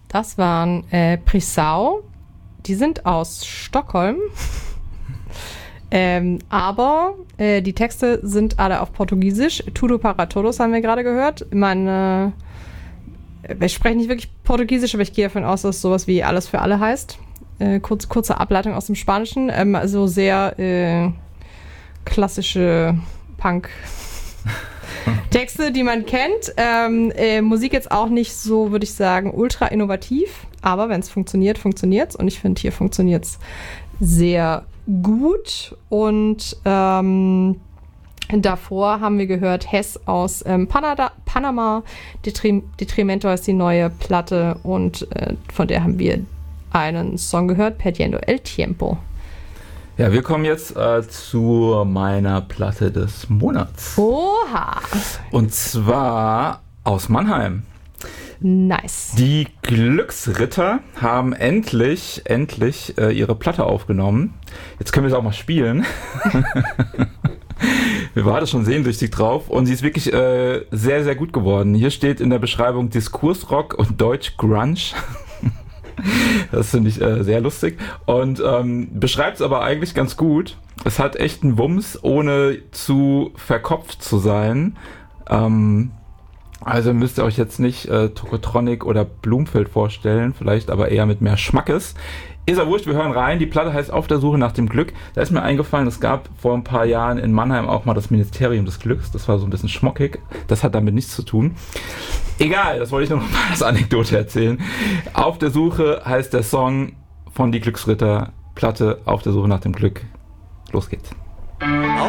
Das waren Prisau. Die sind aus Stockholm. Aber die Texte sind alle auf Portugiesisch. Tudo para todos haben wir gerade gehört. Ich spreche nicht wirklich Portugiesisch, aber ich gehe davon aus, dass es sowas wie alles für alle heißt. Kurze Ableitung aus dem Spanischen. Also sehr klassische Punk-Texte, die man kennt. Musik jetzt auch nicht so, würde ich sagen, ultra innovativ. Aber wenn es funktioniert, funktioniert es. Und ich finde, hier funktioniert es sehr gut. Und davor haben wir gehört Hess aus Panama. Detrimento ist die neue Platte. Und von der haben wir einen Song gehört, Perdiendo el Tiempo. Ja, wir kommen jetzt zu meiner Platte des Monats. Oha! Und zwar aus Mannheim. Nice. Die Glücksritter haben endlich ihre Platte aufgenommen. Jetzt können wir es auch mal spielen. Wir warten schon sehnsüchtig drauf und sie ist wirklich sehr, sehr gut geworden. Hier steht in der Beschreibung Diskursrock und Deutsch Grunge. Das finde ich sehr lustig und beschreibt es aber eigentlich ganz gut. Es hat echt einen Wumms, ohne zu verkopft zu sein. Also müsst ihr euch jetzt nicht Tokotronic oder Blumfeld vorstellen, vielleicht aber eher mit mehr Schmackes. Ist ja wurscht, wir hören rein. Die Platte heißt Auf der Suche nach dem Glück. Da ist mir eingefallen, es gab vor ein paar Jahren in Mannheim auch mal das Ministerium des Glücks. Das war so ein bisschen schmockig. Das hat damit nichts zu tun. Egal, das wollte ich nur noch mal als Anekdote erzählen. Auf der Suche heißt der Song von Die Glücksritter. Platte Auf der Suche nach dem Glück. Los geht's. Auf